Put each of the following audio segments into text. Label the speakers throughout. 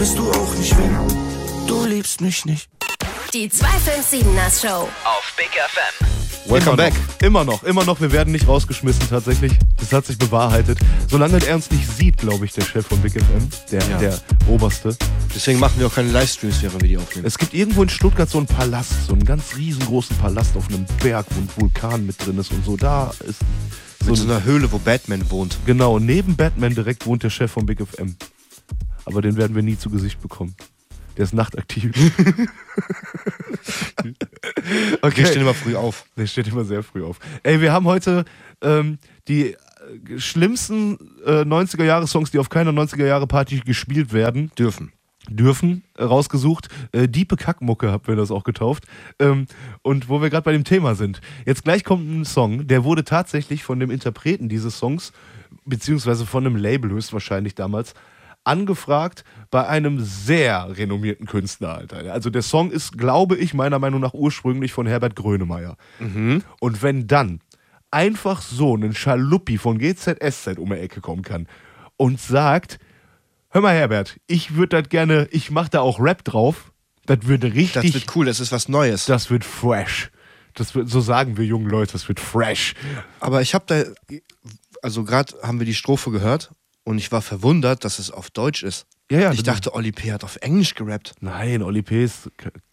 Speaker 1: Bist du auch nicht, wenn du liebst mich nicht.
Speaker 2: Die 257er Show
Speaker 3: auf Big FM.
Speaker 4: Welcome back. Immer noch. Wir werden nicht rausgeschmissen tatsächlich. Das hat sich bewahrheitet. Solange er uns nicht sieht, glaube ich, der Chef von Big FM, der Oberste.
Speaker 5: Deswegen machen wir auch keine Livestreams, während wir die aufnehmen.
Speaker 4: Es gibt irgendwo in Stuttgart so einen Palast, so einen ganz riesengroßen Palast auf einem Berg, wo ein Vulkan mit drin ist und so. Da ist
Speaker 5: mit so einer Höhle, wo Batman wohnt.
Speaker 4: Genau, neben Batman direkt wohnt der Chef von Big FM. Aber den werden wir nie zu Gesicht bekommen. Der ist nachtaktiv.
Speaker 5: Okay. Der steht immer früh auf.
Speaker 4: Der steht immer sehr früh auf. Ey, wir haben heute die schlimmsten 90er-Jahre-Songs, die auf keiner 90er-Jahre-Party gespielt werden dürfen, rausgesucht. Diepe Kackmucke haben wir das auch getauft. Und wo wir gerade bei dem Thema sind. Jetzt gleich kommt ein Song, der wurde tatsächlich von dem Interpreten dieses Songs, beziehungsweise von einem Label höchstwahrscheinlich damals, angefragt bei einem sehr renommierten Künstler, Alter. Also der Song ist, glaube ich, meiner Meinung nach ursprünglich von Herbert Grönemeyer.
Speaker 5: Mhm.
Speaker 4: Und wenn dann einfach so ein Schaluppi von GZSZ um die Ecke kommen kann und sagt, hör mal Herbert, ich würde das gerne, ich mache da auch Rap drauf, das würde richtig...
Speaker 5: Das wird cool, das ist was Neues.
Speaker 4: Das wird fresh. So sagen wir jungen Leute, das wird fresh.
Speaker 5: Aber ich habe da, also gerade haben wir die Strophe gehört und ich war verwundert, dass es auf Deutsch ist.
Speaker 4: Ja,
Speaker 5: ich dachte, Oli P. hat auf Englisch gerappt.
Speaker 4: Nein, Oli P. ist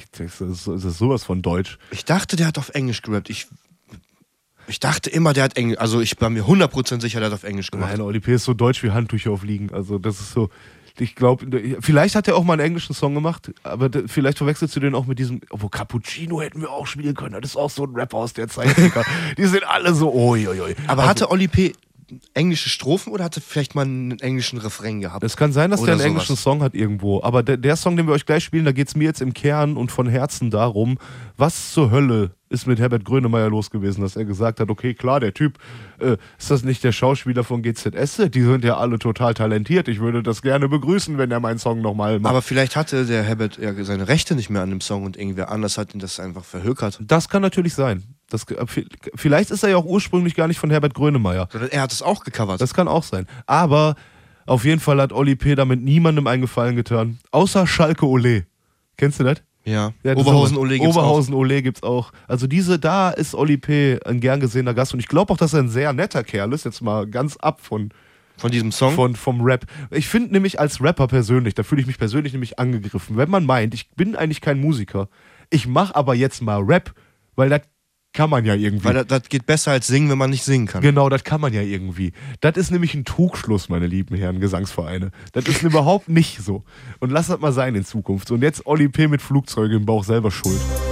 Speaker 4: sowas von Deutsch.
Speaker 5: Ich dachte, der hat auf Englisch gerappt. Ich dachte immer, der hat Englisch. Also ich war mir 100% sicher, der hat auf Englisch gemacht.
Speaker 4: Nein, Oli P. ist so deutsch wie Handtücher aufliegen. Also das ist so, ich glaube, vielleicht hat er auch mal einen englischen Song gemacht, aber vielleicht verwechselst du den auch mit diesem, wo Cappuccino hätten wir auch spielen können. Das ist auch so ein Rapper aus der Zeit. Die sind alle so, oi.
Speaker 5: Aber hatte Oli P. englische Strophen oder hatte vielleicht mal einen englischen Refrain gehabt?
Speaker 4: Es kann sein, dass der einen
Speaker 5: sowas.
Speaker 4: englischen Song hat irgendwo. Aber der Song, den wir euch gleich spielen, da geht es mir jetzt im Kern und von Herzen darum, was zur Hölle ist mit Herbert Grönemeyer los gewesen, dass er gesagt hat, okay, klar, der Typ, ist das nicht der Schauspieler von GZSZ? Die sind ja alle total talentiert. Ich würde das gerne begrüßen, wenn er meinen Song nochmal macht.
Speaker 5: Aber vielleicht hatte der Herbert ja seine Rechte nicht mehr an dem Song und irgendwer anders hat ihn das einfach verhökert.
Speaker 4: Das kann natürlich sein. Vielleicht ist er ja auch ursprünglich gar nicht von Herbert Grönemeyer.
Speaker 5: Sondern er hat es auch gecovert.
Speaker 4: Das kann auch sein. Aber auf jeden Fall hat Oli P. damit niemandem einen Gefallen getan. Außer Schalke Ole. Kennst du das?
Speaker 5: Ja.
Speaker 4: Oberhausen Ole gibt's Oberhausen Ole gibt's auch. Also da ist Oli P. ein gern gesehener Gast. Und ich glaube auch, dass er ein sehr netter Kerl ist. Jetzt mal ganz ab von
Speaker 5: diesem Song?
Speaker 4: Vom Rap. Ich finde nämlich als Rapper persönlich, da fühle ich mich persönlich nämlich angegriffen. Wenn man meint, ich bin eigentlich kein Musiker, ich mache aber jetzt mal Rap, weil das kann man ja irgendwie.
Speaker 5: Weil das geht besser als singen, wenn man nicht singen kann.
Speaker 4: Genau, das kann man ja irgendwie. Das ist nämlich ein Trugschluss, meine lieben Herren Gesangsvereine. Das ist überhaupt nicht so. Und lasst das mal sein in Zukunft. Und jetzt Oli P. mit Flugzeuge im Bauch selber schuld.